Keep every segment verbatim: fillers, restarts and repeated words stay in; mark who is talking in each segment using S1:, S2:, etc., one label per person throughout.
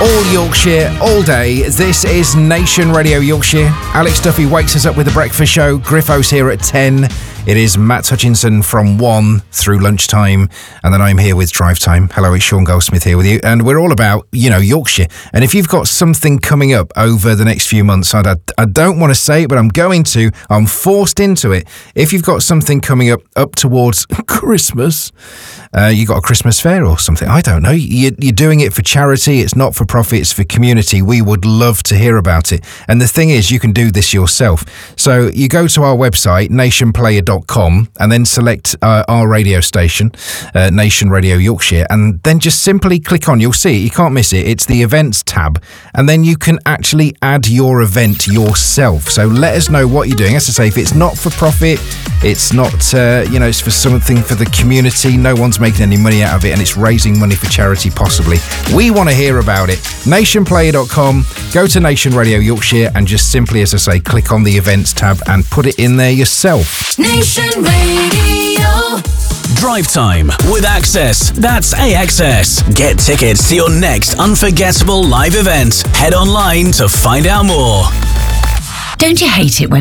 S1: All Yorkshire, all day. This is Nation Radio Yorkshire. Alex Duffy wakes us up with the breakfast show. Griffo's here at ten. It is Matt Hutchinson from one through lunchtime. And then I'm here with Drive Time. Hello, it's Sean Goldsmith here with you. And we're all about, you know, Yorkshire. And if you've got something coming up over the next few months, I, I don't want to say it, but I'm going to. I'm forced into it. If you've got something coming up up towards Christmas, uh, you got a Christmas fair or something, I don't know. You, you're doing it for charity. It's not for profit. It's for community. We would love to hear about it. And the thing is, you can do this yourself. So you go to our website, nation player dot com, and then select uh, our radio station, uh, Nation Radio Yorkshire, and then just simply click on, you'll see it, you can't miss it, it's the events tab, and then you can actually add your event yourself. So let us know what you're doing. As I say, if it's not for profit, it's not, uh, you know, it's for something for the community, no one's making any money out of it, and it's raising money for charity possibly. We want to hear about it. nation player dot com, go to Nation Radio Yorkshire, and just simply, as I say, click on the events tab and put it in there yourself.
S2: Nation Radio.
S3: Drive Time with Access. That's A X S. Get tickets to your next unforgettable live event. Head online to find out more.
S4: Don't you hate it when...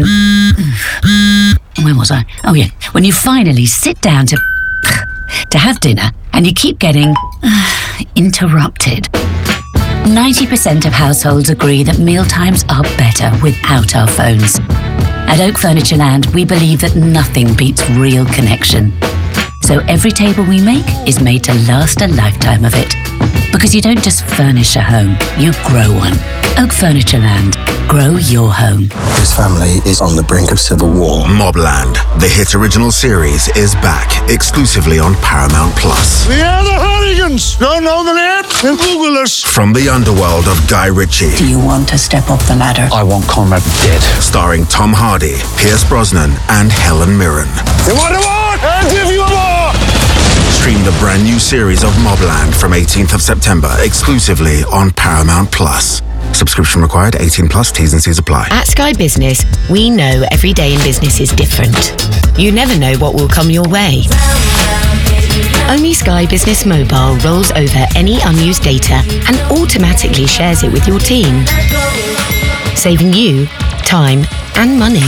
S4: Where was I? Oh, yeah. When you finally sit down to... to have dinner and you keep getting... interrupted. ninety percent of households agree that mealtimes are better without our phones. At Oak Furniture Land, we believe that nothing beats real connection. So every table we make is made to last a lifetime of it. Because you don't just furnish a home, you grow one. Oak Furniture Land. Grow your home.
S5: His family is on the brink of civil war.
S6: Mobland, the hit original series, is back exclusively on Paramount Plus.
S7: We are the Hooligans. Don't know the name? Then Google us.
S6: From the underworld of Guy Ritchie.
S4: Do you want to step up the ladder?
S5: I want Conrad dead.
S6: Starring Tom Hardy, Pierce Brosnan, and Helen Mirren.
S7: You want a war? I'll give you a war.
S6: Stream the brand new series of Mobland from eighteenth of September exclusively on Paramount Plus. Subscription required, eighteen plus, T's and C's apply.
S8: At Sky Business, we know every day in business is different. You never know what will come your way. Only Sky Business Mobile rolls over any unused data and automatically shares it with your team, saving you time and money.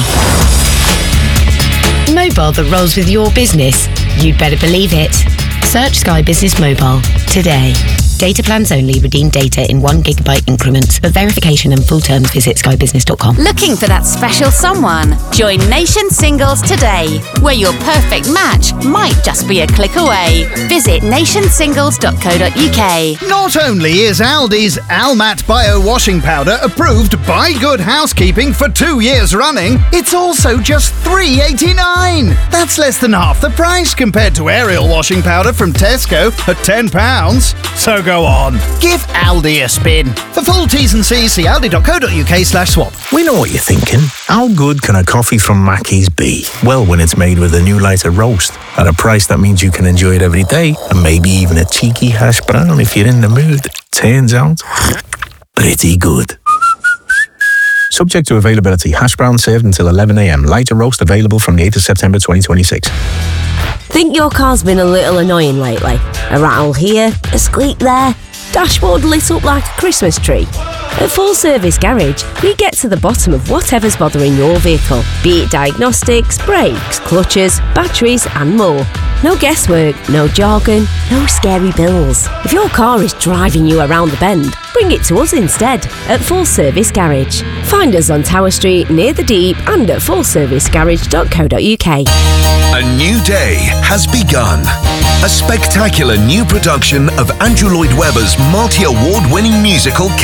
S8: Mobile that rolls with your business. You'd better believe it. Search Sky Business Mobile today. Data plans only. Redeem data in one gigabyte increments. For verification and full terms, visit sky business dot com.
S2: Looking for that special someone? Join Nation Singles today, where your perfect match might just be a click away. Visit nation singles dot co dot uk.
S9: Not only is Aldi's Almat Bio Washing Powder approved by Good Housekeeping for two years running, it's also just three pounds eighty-nine. That's less than half the price compared to Ariel Washing Powder from Tesco at ten pounds. So go on, give Aldi a spin. For full T's and C's, see aldi dot co dot uk slash swap.
S10: We know what you're thinking. How good can a coffee from Mackey's be? Well, when it's made with a new lighter roast at a price that means you can enjoy it every day, and maybe even a cheeky hash brown if you're in the mood. Turns out, pretty good. Subject to availability. Hash brown served until eleven a.m. Lighter roast available from the eighth of September twenty twenty-six.
S11: Think your car's been a little annoying lately? A rattle here, a squeak there, dashboard lit up like a Christmas tree? At Full Service Garage, we get to the bottom of whatever's bothering your vehicle, be it diagnostics, brakes, clutches, batteries and more. No guesswork, no jargon, no scary bills. If your car is driving you around the bend, bring it to us instead at Full Service Garage. Find us on Tower Street near the Deep and at full service garage dot co dot uk.
S12: A new day has begun. A spectacular new production of Andrew Lloyd Webber's multi-award winning musical